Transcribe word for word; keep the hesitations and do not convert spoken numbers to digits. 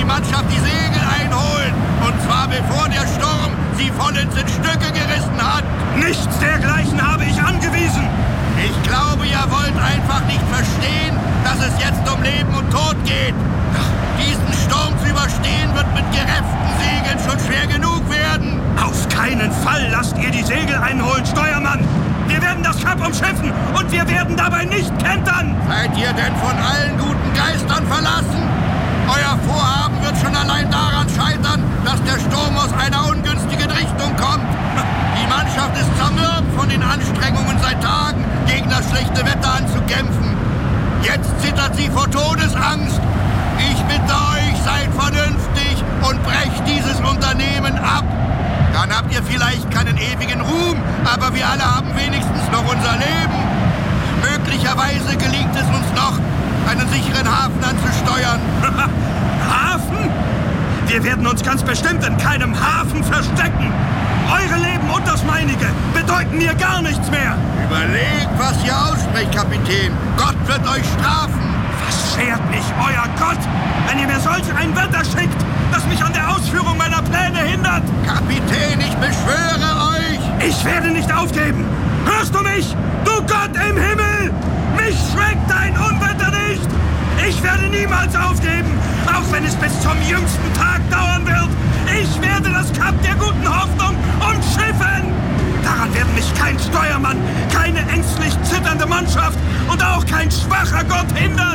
Mannschaft die Segel einholen. Und zwar bevor der Sturm sie vollends in Stücke gerissen hat. Nichts dergleichen habe ich angewiesen. Ich glaube, ihr wollt einfach nicht verstehen, dass es jetzt um Leben und Tod geht. Diesen Sturm zu überstehen wird mit gerefften Segeln schon schwer genug werden. Auf keinen Fall lasst ihr die Segel einholen, Steuermann. Wir werden das Kap umschiffen und wir werden dabei nicht kentern. Seid ihr denn von allen guten Geistern verlassen? Euer Vorhaben wird schon allein daran scheitern, dass der Sturm aus einer ungünstigen Richtung kommt. Die Mannschaft ist zermürbt von den Anstrengungen seit Tagen, gegen das schlechte Wetter anzukämpfen. Jetzt zittert sie vor Todesangst. Ich bitte euch, seid vernünftig und brecht dieses Unternehmen ab. Dann habt ihr vielleicht keinen ewigen Ruhm, aber wir alle haben wenigstens noch unser Leben. Möglicherweise gelingt es uns noch, einen sicheren Hafen anzusteuern. Hafen? Wir werden uns ganz bestimmt in keinem Hafen verstecken. Eure Leben und das meinige bedeuten mir gar nichts mehr. Überlegt, was ihr aussprecht, Kapitän. Gott wird euch strafen. Was schert mich euer Gott, wenn ihr mir solch ein Wetter schickt, das mich an der Ausführung meiner Pläne hindert? Kapitän, ich beschwöre euch. Ich werde nicht aufgeben. Hörst du mich? Du Gott im Himmel! Mich schreckt dein Unwetter nicht! Ich werde niemals aufgeben, auch wenn es bis zum jüngsten Tag dauern wird. Ich werde das Kap der guten Hoffnung umschiffen. Daran werden mich kein Steuermann, keine ängstlich zitternde Mannschaft und auch kein schwacher Gott hindern.